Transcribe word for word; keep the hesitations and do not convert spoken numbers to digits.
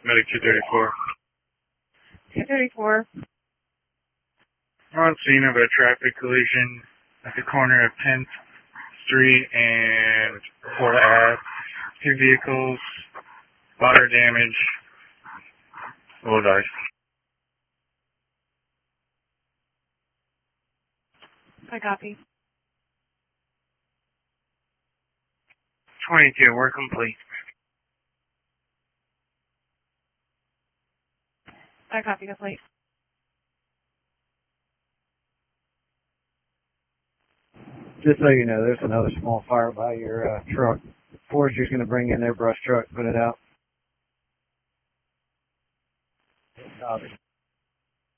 Medic two thirty-four. two thirty-four. On scene of a traffic collision at the corner of tenth Street and Florida Ave. Two vehicles, water damage, low dice. I copy. twenty-two, we're complete. I copy, complete. Just so you know, there's another small fire by your uh, truck. Forester's going to bring in their brush truck, put it out. Copy.